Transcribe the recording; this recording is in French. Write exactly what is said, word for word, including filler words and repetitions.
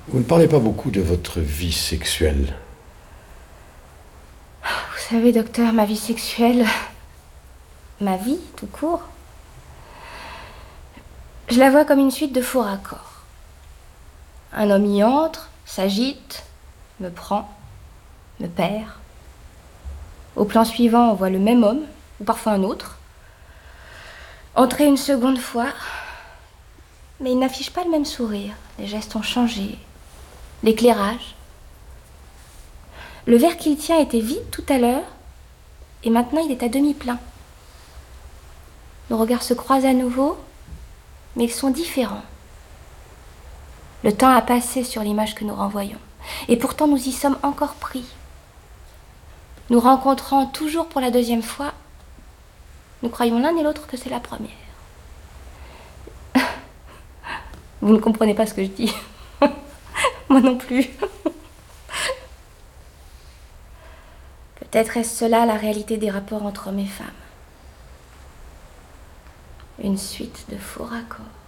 Vous ne parlez pas beaucoup de votre vie sexuelle. Vous savez, docteur, ma vie sexuelle... Ma vie, tout court... Je la vois comme une suite de faux raccords. Un homme y entre, s'agite, me prend, me perd. Au plan suivant, on voit le même homme, ou parfois un autre, entrer une seconde fois, mais il n'affiche pas le même sourire. Les gestes ont changé, l'éclairage. Le verre qu'il tient était vide tout à l'heure, et maintenant il est à demi plein. Nos regards se croisent à nouveau, mais ils sont différents. Le temps a passé sur l'image que nous renvoyons, et pourtant nous y sommes encore pris. Nous rencontrant toujours pour la deuxième fois, nous croyons l'un et l'autre que c'est la première. Vous ne comprenez pas ce que je dis. Moi non plus. Peut-être est-ce cela la réalité des rapports entre hommes et femmes. Une suite de faux raccords.